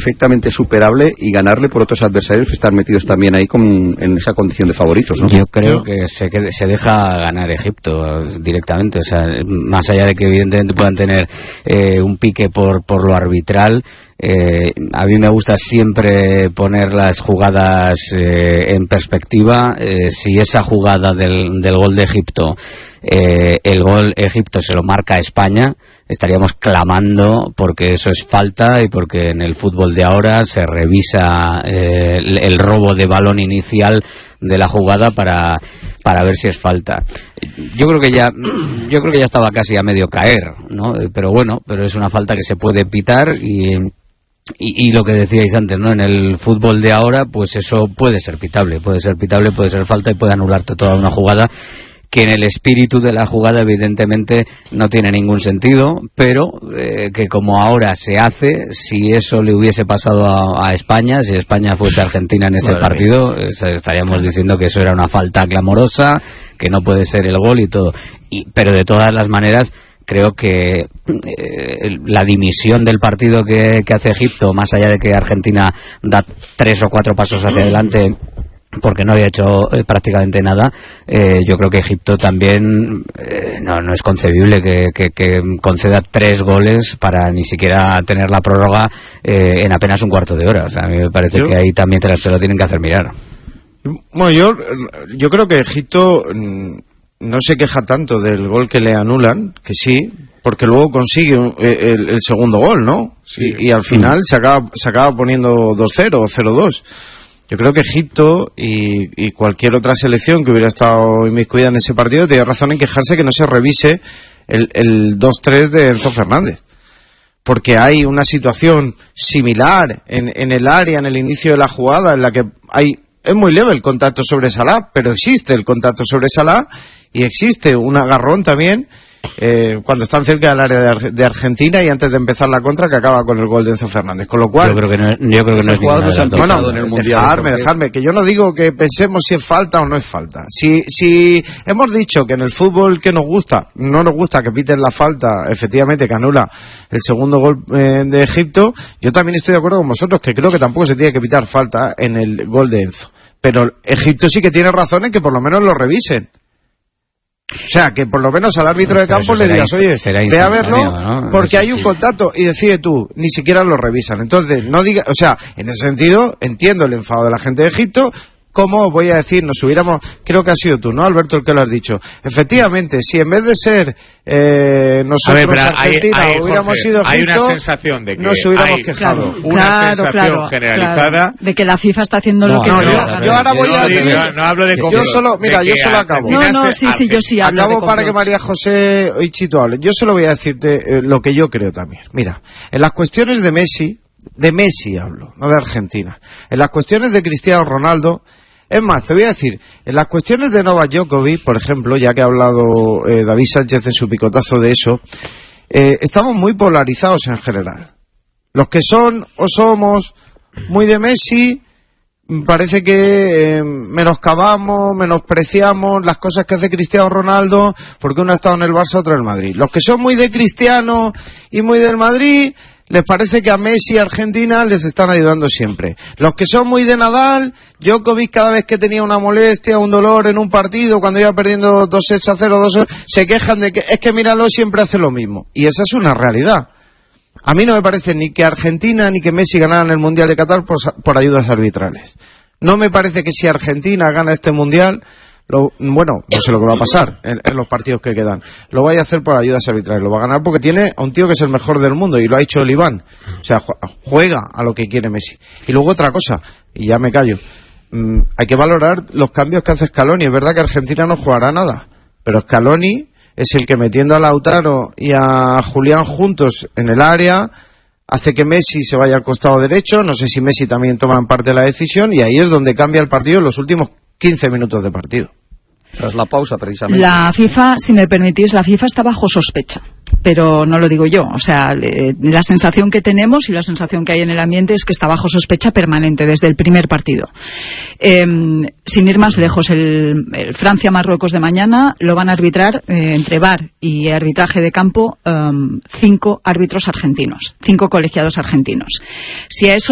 perfectamente superable y ganarle por otros adversarios que están metidos también ahí en esa condición de favoritos, ¿no? Yo creo que se deja ganar Egipto directamente, o sea, más allá de que evidentemente puedan tener un pique por lo arbitral. A mí me gusta siempre poner las jugadas en perspectiva. Si esa jugada del gol de Egipto, el gol Egipto se lo marca a España, estaríamos clamando porque eso es falta y porque en el fútbol de ahora se revisa el robo de balón inicial de la jugada para ver si es falta. Yo creo que ya estaba casi a medio caer, ¿no? Pero es una falta que se puede pitar y lo que decíais antes, ¿no? En el fútbol de ahora, pues eso puede ser pitable, puede ser falta y puede anularte toda una jugada que en el espíritu de la jugada evidentemente no tiene ningún sentido, pero que como ahora se hace, si eso le hubiese pasado a España, si España fuese Argentina en ese partido, estaríamos diciendo que eso era una falta clamorosa, que no puede ser el gol y todo. Pero de todas las maneras, creo que la dimisión del partido que hace Egipto, más allá de que Argentina da 3 o 4 pasos hacia adelante porque no había hecho prácticamente nada, yo creo que Egipto también no es concebible que conceda 3 goles para ni siquiera tener la prórroga en apenas un cuarto de hora. O sea, a mí me parece que ahí también se lo tienen que hacer mirar. Bueno, yo creo que Egipto no se queja tanto del gol que le anulan, que sí, porque luego consigue el segundo gol, ¿no? Sí. Y al final se acaba poniendo 2-0 o 0-2. Yo creo que Egipto y cualquier otra selección que hubiera estado inmiscuida en ese partido tiene razón en quejarse que no se revise el 2-3 de Enzo Fernández. Porque hay una situación similar en el área, en el inicio de la jugada, en la que es muy leve el contacto sobre Salah, pero existe el contacto sobre Salah y existe un agarrón también cuando están cerca del área de Argentina y antes de empezar la contra, que acaba con el gol de Enzo Fernández. Con lo cual, yo creo que no es ninguna de las dos. Dejarme, que yo no digo que pensemos si es falta o no es falta. Si hemos dicho que en el fútbol que nos gusta, no nos gusta que piten la falta, efectivamente, que anula el segundo gol de Egipto, yo también estoy de acuerdo con vosotros, que creo que tampoco se tiene que pitar falta en el gol de Enzo. Pero Egipto sí que tiene razón en que por lo menos lo revisen. O sea, que por lo menos al árbitro de campo le digas, oye, ve a verlo, ¿no? Porque hay un contacto y decide tú, ni siquiera lo revisan. Entonces, no diga, o sea, en ese sentido, entiendo el enfado de la gente de Egipto. ¿Cómo voy a decir? Creo que has sido tú, ¿no, Alberto, el que lo has dicho? Efectivamente, si en vez de ser nosotros Argentina hubiéramos sido Egipto, hay una sensación de que nos hubiéramos quejado. Una sensación generalizada de que la FIFA está haciendo lo que yo ahora voy a decir, no hablo de yo solo acabo. Yo sí hablo acabo para que María José y Chito hable. Yo solo voy a decirte lo que yo creo también. Mira, en las cuestiones de Messi hablo, no de Argentina. En las cuestiones de Cristiano Ronaldo, es más, te voy a decir, en las cuestiones de Novak Djokovic, por ejemplo, ya que ha hablado David Sánchez en su picotazo de eso, estamos muy polarizados en general. Los que son o somos muy de Messi, parece que menoscabamos, menospreciamos las cosas que hace Cristiano Ronaldo, porque uno ha estado en el Barça, otro en el Madrid. Los que son muy de Cristiano y muy del Madrid, les parece que a Messi y Argentina les están ayudando siempre. Los que son muy de Nadal, Djokovic, cada vez que tenía una molestia, un dolor en un partido, cuando iba perdiendo 2-0, se quejan de que es que míralo, siempre hace lo mismo. Y esa es una realidad. A mí no me parece ni que Argentina ni que Messi ganaran el Mundial de Qatar por ayudas arbitrales. No me parece que si Argentina gana este Mundial, no sé lo que va a pasar en los partidos que quedan, lo vaya a hacer por ayudas arbitrales, lo va a ganar porque tiene a un tío que es el mejor del mundo y lo ha hecho el Iván, o sea, juega a lo que quiere Messi. Y luego otra cosa, y ya me callo, hay que valorar los cambios que hace Scaloni. Es verdad que Argentina no jugará nada, pero Scaloni es el que, metiendo a Lautaro y a Julián juntos en el área, hace que Messi se vaya al costado derecho. No sé si Messi también toma en parte la decisión, y ahí es donde cambia el partido en los últimos 15 minutos de partido. Tras la pausa, precisamente. La FIFA, si me permitís, la FIFA está bajo sospecha, pero no lo digo yo. O sea, la sensación que tenemos y la sensación que hay en el ambiente es que está bajo sospecha permanente desde el primer partido. Sin ir más lejos, el Francia-Marruecos de mañana lo van a arbitrar entre VAR y arbitraje de campo 5 árbitros argentinos, 5 colegiados argentinos. Si a eso